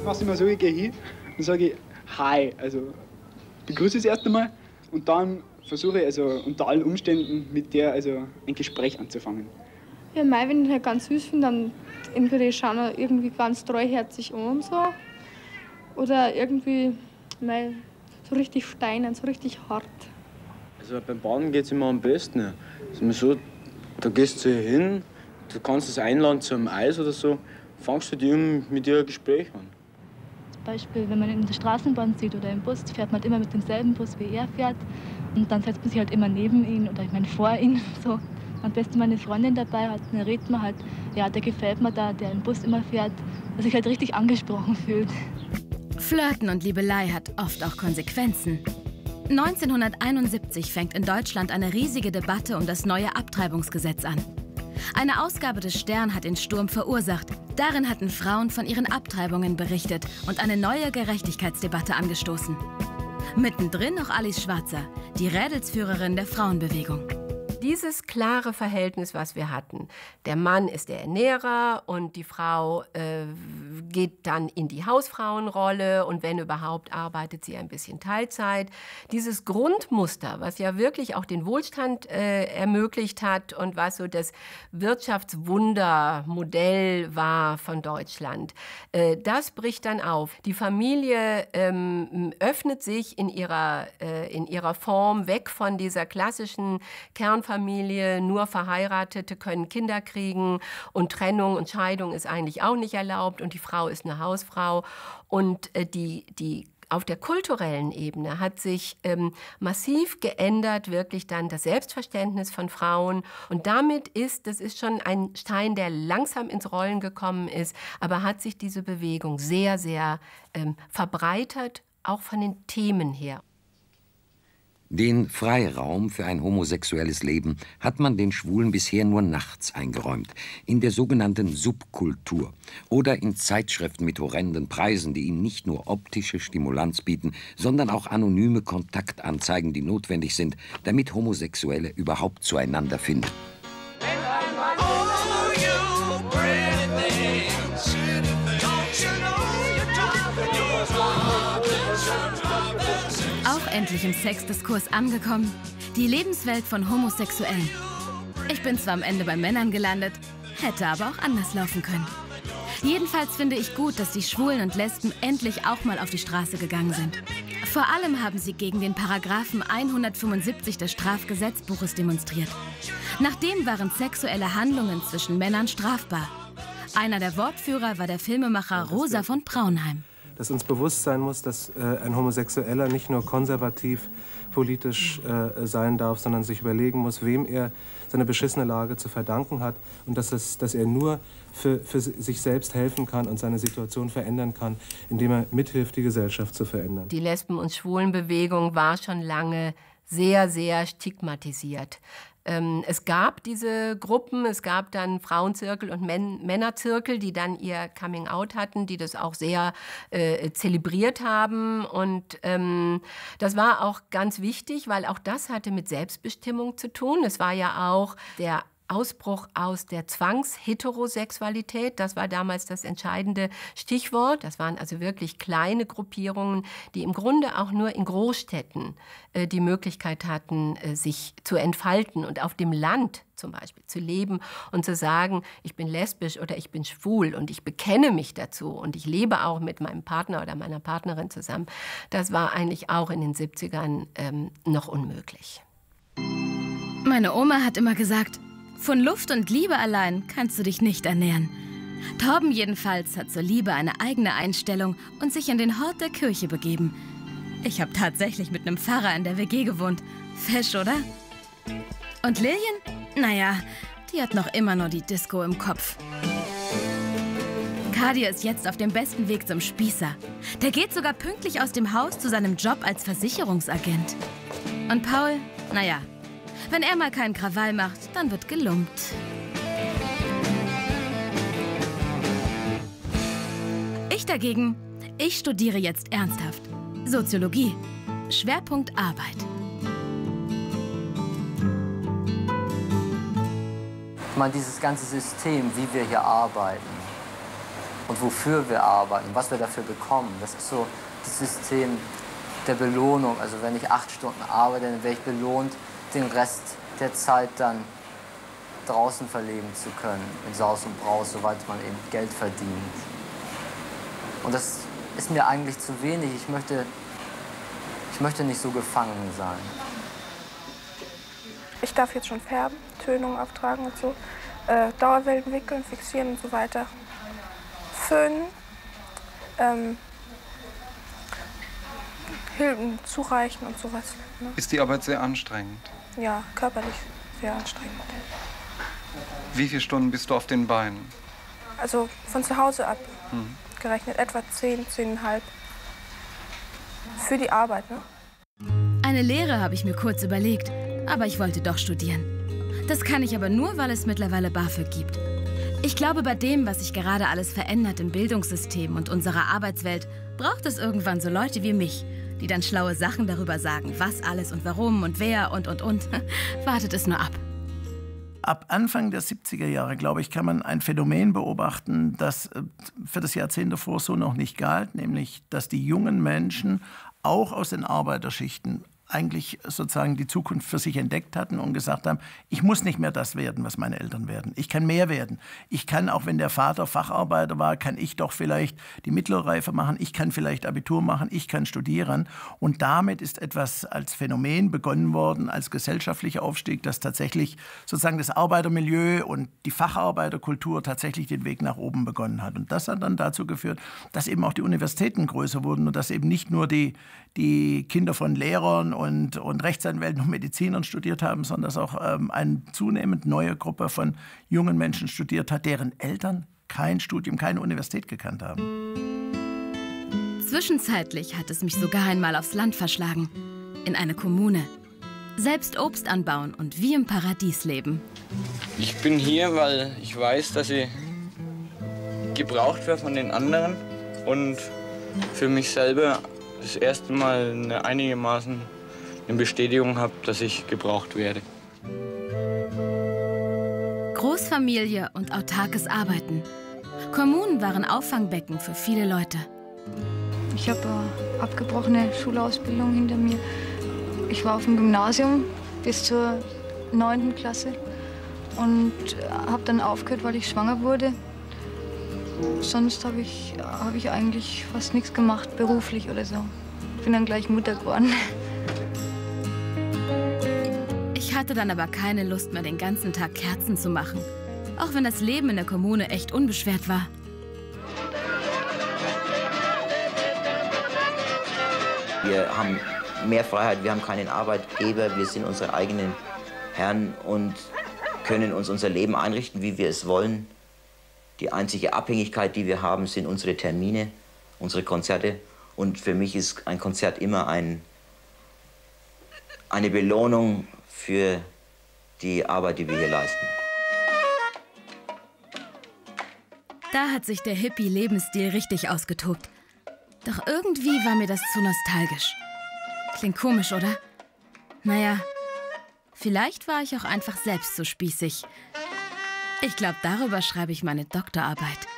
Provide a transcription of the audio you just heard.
mach's immer so, ich gehe hin und sage Hi, also begrüße es erst einmal und dann versuche ich also unter allen Umständen mit der also ein Gespräch anzufangen. Ja, wenn ich ihn halt ganz süß finde, dann entweder ich schaue ihn irgendwie ganz treuherzig an und so. Oder irgendwie so richtig steinern, so richtig hart. Also beim Baden geht es immer am besten. Also so, da gehst du hin, du kannst es einladen zu einem Eis oder so, fangst du mit ihr ein Gespräch an. Zum Beispiel, wenn man in der Straßenbahn sieht oder im Bus, fährt man halt immer mit demselben Bus, wie er fährt. Und dann setzt man sich halt immer neben ihn oder vor ihn. So. Am besten meine Freundin dabei hat, dann redet man halt, ja, der gefällt mir da, der im Bus immer fährt, dass sich halt richtig angesprochen fühlt. Flirten und Liebelei hat oft auch Konsequenzen. 1971 fängt in Deutschland eine riesige Debatte um das neue Abtreibungsgesetz an. Eine Ausgabe des Stern hat den Sturm verursacht. Darin hatten Frauen von ihren Abtreibungen berichtet und eine neue Gerechtigkeitsdebatte angestoßen. Mittendrin noch Alice Schwarzer, die Rädelsführerin der Frauenbewegung. Dieses klare Verhältnis, was wir hatten, der Mann ist der Ernährer und die Frau geht dann in die Hausfrauenrolle und wenn überhaupt arbeitet sie ein bisschen Teilzeit. Dieses Grundmuster, was ja wirklich auch den Wohlstand ermöglicht hat und was so das Wirtschaftswundermodell war von Deutschland, das bricht dann auf. Die Familie öffnet sich in ihrer Form weg von dieser klassischen Kernfamilie, nur Verheiratete können Kinder kriegen und Trennung und Scheidung ist eigentlich auch nicht erlaubt und die Frau ist eine Hausfrau. Und auf der kulturellen Ebene hat sich massiv geändert, wirklich dann das Selbstverständnis von Frauen. Und damit das ist schon ein Stein, der langsam ins Rollen gekommen ist, aber hat sich diese Bewegung sehr, sehr verbreitert, auch von den Themen her. Den Freiraum für ein homosexuelles Leben hat man den Schwulen bisher nur nachts eingeräumt, in der sogenannten Subkultur oder in Zeitschriften mit horrenden Preisen, die ihnen nicht nur optische Stimulanz bieten, sondern auch anonyme Kontaktanzeigen, die notwendig sind, damit Homosexuelle überhaupt zueinander finden. Auch endlich im Sexdiskurs angekommen. Die Lebenswelt von Homosexuellen. Ich bin zwar am Ende bei Männern gelandet, hätte aber auch anders laufen können. Jedenfalls finde ich gut, dass die Schwulen und Lesben endlich auch mal auf die Straße gegangen sind. Vor allem haben sie gegen den Paragraphen 175 des Strafgesetzbuches demonstriert. Nachdem waren sexuelle Handlungen zwischen Männern strafbar. Einer der Wortführer war der Filmemacher Rosa von Braunheim. Dass uns bewusst sein muss, dass ein Homosexueller nicht nur konservativ politisch sein darf, sondern sich überlegen muss, wem er seine beschissene Lage zu verdanken hat und dass er nur für sich selbst helfen kann und seine Situation verändern kann, indem er mithilft, die Gesellschaft zu verändern. Die Lesben- und Schwulenbewegung war schon lange sehr, sehr stigmatisiert. Es gab diese Gruppen, es gab dann Frauenzirkel und Männerzirkel, die dann ihr Coming-out hatten, die das auch sehr zelebriert haben. Und das war auch ganz wichtig, weil auch das hatte mit Selbstbestimmung zu tun. Es war ja auch der Ausbruch aus der Zwangsheterosexualität, das war damals das entscheidende Stichwort. Das waren also wirklich kleine Gruppierungen, die im Grunde auch nur in Großstädten die Möglichkeit hatten, sich zu entfalten und auf dem Land zum Beispiel zu leben und zu sagen, ich bin lesbisch oder ich bin schwul und ich bekenne mich dazu und ich lebe auch mit meinem Partner oder meiner Partnerin zusammen. Das war eigentlich auch in den 70ern noch unmöglich. Meine Oma hat immer gesagt, von Luft und Liebe allein kannst du dich nicht ernähren. Torben jedenfalls hat zur Liebe eine eigene Einstellung und sich in den Hort der Kirche begeben. Ich habe tatsächlich mit einem Pfarrer in der WG gewohnt. Fesch, oder? Und Lillian? Naja, die hat noch immer nur die Disco im Kopf. Kadir ist jetzt auf dem besten Weg zum Spießer. Der geht sogar pünktlich aus dem Haus zu seinem Job als Versicherungsagent. Und Paul? Naja, wenn er mal keinen Krawall macht, dann wird gelumpt. Ich dagegen, ich studiere jetzt ernsthaft. Soziologie. Schwerpunkt Arbeit. Ich meine, dieses ganze System, wie wir hier arbeiten, und wofür wir arbeiten, was wir dafür bekommen. Das ist so das System der Belohnung. Also wenn ich 8 Stunden arbeite, dann werde ich belohnt, den Rest der Zeit dann draußen verleben zu können, in Saus und Braus, soweit man eben Geld verdient. Und das ist mir eigentlich zu wenig. Ich möchte nicht so gefangen sein. Ich darf jetzt schon färben, Tönung auftragen und so, Dauerwellen wickeln, fixieren und so weiter. Föhnen, Hilfen zureichen und sowas. Ne? Ist die Arbeit sehr anstrengend? Ja, körperlich sehr anstrengend. Wie viele Stunden bist du auf den Beinen? Also von zu Hause ab gerechnet, etwa 10, 10,5. Für die Arbeit, ne? Eine Lehre habe ich mir kurz überlegt, aber ich wollte doch studieren. Das kann ich aber nur, weil es mittlerweile BAföG gibt. Ich glaube, bei dem, was sich gerade alles verändert im Bildungssystem und unserer Arbeitswelt, braucht es irgendwann so Leute wie mich, die dann schlaue Sachen darüber sagen, was alles und warum und wer und. Wartet es nur ab. Ab Anfang der 70er Jahre, glaube ich, kann man ein Phänomen beobachten, das für das Jahrzehnt davor so noch nicht galt, nämlich, dass die jungen Menschen auch aus den Arbeiterschichten eigentlich sozusagen die Zukunft für sich entdeckt hatten und gesagt haben, ich muss nicht mehr das werden, was meine Eltern werden. Ich kann mehr werden. Ich kann, auch wenn der Vater Facharbeiter war, kann ich doch vielleicht die mittlere Reife machen. Ich kann vielleicht Abitur machen. Ich kann studieren. Und damit ist etwas als Phänomen begonnen worden, als gesellschaftlicher Aufstieg, dass tatsächlich sozusagen das Arbeitermilieu und die Facharbeiterkultur tatsächlich den Weg nach oben begonnen hat. Und das hat dann dazu geführt, dass eben auch die Universitäten größer wurden und dass eben nicht nur die Kinder von Lehrern und Rechtsanwälten und Medizinern studiert haben, sondern dass auch eine zunehmend neue Gruppe von jungen Menschen studiert hat, deren Eltern kein Studium, keine Universität gekannt haben. Zwischenzeitlich hat es mich sogar einmal aufs Land verschlagen, in eine Kommune. Selbst Obst anbauen und wie im Paradies leben. Ich bin hier, weil ich weiß, dass ich gebraucht werde von den anderen und für mich selber das erste Mal einigermaßen eine Bestätigung habe, dass ich gebraucht werde. Großfamilie und autarkes Arbeiten. Kommunen waren Auffangbecken für viele Leute. Ich habe eine abgebrochene Schulausbildung hinter mir. Ich war auf dem Gymnasium bis zur 9. Klasse und habe dann aufgehört, weil ich schwanger wurde. Sonst habe ich eigentlich fast nichts gemacht, beruflich oder so. Ich bin dann gleich Mutter geworden. Ich hatte dann aber keine Lust mehr, den ganzen Tag Kerzen zu machen. Auch wenn das Leben in der Kommune echt unbeschwert war. Wir haben mehr Freiheit, wir haben keinen Arbeitgeber, wir sind unsere eigenen Herren und können uns unser Leben einrichten, wie wir es wollen. Die einzige Abhängigkeit, die wir haben, sind unsere Termine, unsere Konzerte. Und für mich ist ein Konzert immer eine Belohnung für die Arbeit, die wir hier leisten. Da hat sich der Hippie-Lebensstil richtig ausgetobt. Doch irgendwie war mir das zu nostalgisch. Klingt komisch, oder? Naja, vielleicht war ich auch einfach selbst so spießig. Ich glaube, darüber schreibe ich meine Doktorarbeit.